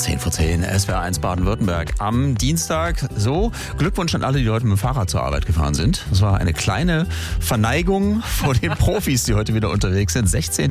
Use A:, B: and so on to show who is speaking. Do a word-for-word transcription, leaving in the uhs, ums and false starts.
A: zehn vor zehn, S W R eins Baden-Württemberg. Am Dienstag, so, Glückwunsch an alle, die heute mit dem Fahrrad zur Arbeit gefahren sind. Das war eine kleine Verneigung vor den Profis, die heute wieder unterwegs sind. sechzehnten